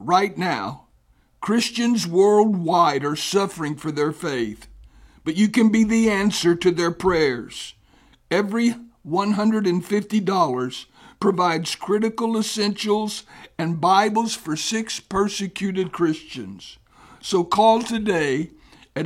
right now, Christians worldwide are suffering for their faith, but you can be the answer to their prayers. Every $150 provides critical essentials and Bibles for 6 persecuted Christians. So call today at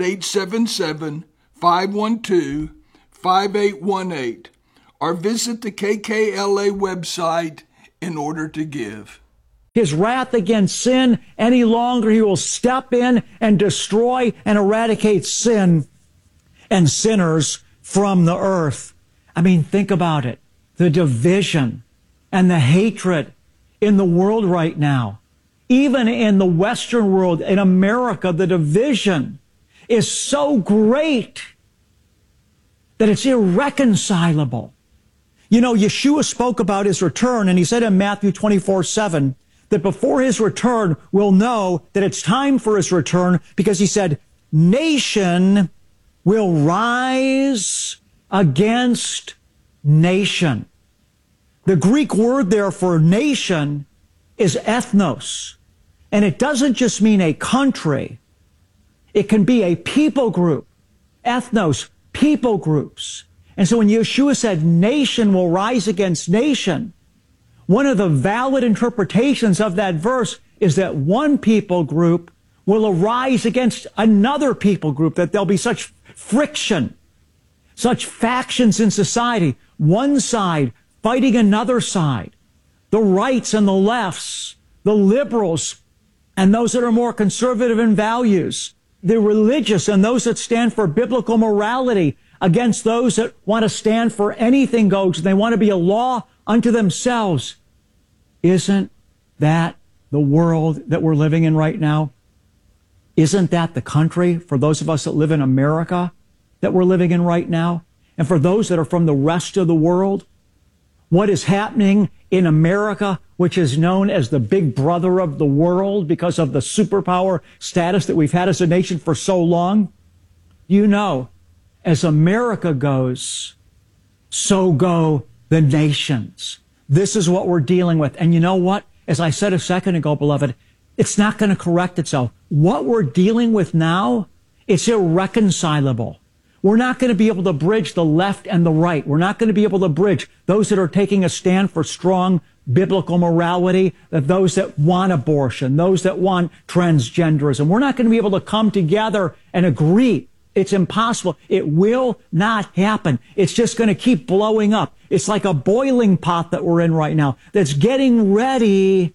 877-512-5818 or visit the KKLA website in order to give. His wrath against sin any longer. He will step in and destroy and eradicate sin and sinners from the earth. I mean, think about it. The division and the hatred in the world right now. Even in the Western world, in America, the division is so great that it's irreconcilable. You know, Yeshua spoke about his return, and he said in Matthew 24:7 that before his return, we'll know that it's time for his return, because he said, nation will rise against nation. The Greek word there for nation is ethnos. And it doesn't just mean a country. It can be a people group. Ethnos, people groups. And so when Yeshua said nation will rise against nation, one of the valid interpretations of that verse is that one people group will arise against another people group, that there'll be such friction, such factions in society, one side fighting another side, the rights and the lefts, the liberals and those that are more conservative in values, the religious and those that stand for biblical morality against those that want to stand for anything goes, and they want to be a law unto themselves. Isn't that the world that we're living in right now? Isn't that the country, for those of us that live in America, that we're living in right now? And for those that are from the rest of the world, what is happening in America, which is known as the big brother of the world because of the superpower status that we've had as a nation for so long? You know, as America goes, so go the nations. This is what we're dealing with. And you know what? As I said a second ago, beloved, it's not going to correct itself. What we're dealing with now, it's irreconcilable. We're not going to be able to bridge the left and the right. We're not going to be able to bridge those that are taking a stand for strong biblical morality, those that want abortion, those that want transgenderism. We're not going to be able to come together and agree. It's impossible. It will not happen. It's just going to keep blowing up. It's like a boiling pot that we're in right now that's getting ready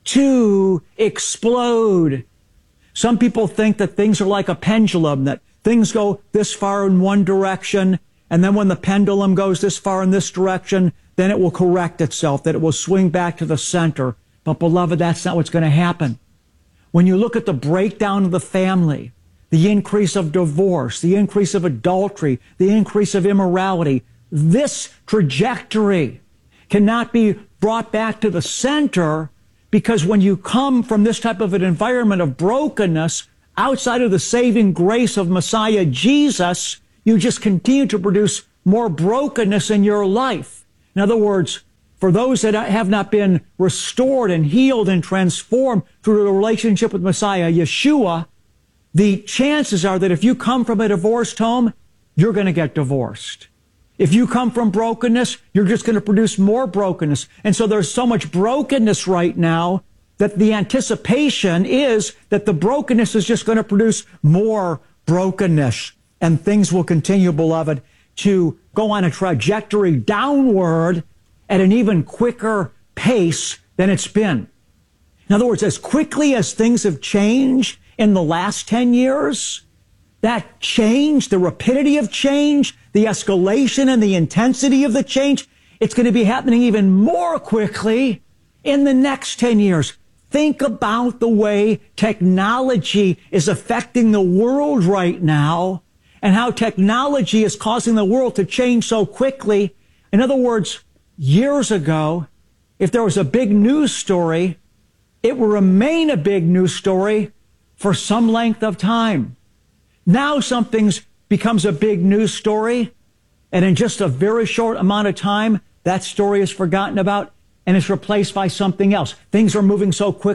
to explode. Some people think that things are like a pendulum, that things go this far in one direction, and then when the pendulum goes this far in this direction, then it will correct itself, that it will swing back to the center. But beloved, that's not what's going to happen. When you look at the breakdown of the family, the increase of divorce, the increase of adultery, the increase of immorality, this trajectory cannot be brought back to the center, because when you come from this type of an environment of brokenness, outside of the saving grace of Messiah Jesus, you just continue to produce more brokenness in your life. In other words, for those that have not been restored and healed and transformed through the relationship with Messiah Yeshua, the chances are that if you come from a divorced home, you're going to get divorced. If you come from brokenness, you're just going to produce more brokenness. And so there's so much brokenness right now that the anticipation is that the brokenness is just going to produce more brokenness. And things will continue, beloved, to go on a trajectory downward at an even quicker pace than it's been. In other words, as quickly as things have changed in the last 10 years, that change, the rapidity of change, the escalation and the intensity of the change, it's going to be happening even more quickly in the next 10 years. Think about the way technology is affecting the world right now and how technology is causing the world to change so quickly. In other words, years ago, if there was a big news story, it will remain a big news story for some length of time. Now something becomes a big news story, and in just a very short amount of time, that story is forgotten about and it's replaced by something else. Things are moving so quickly.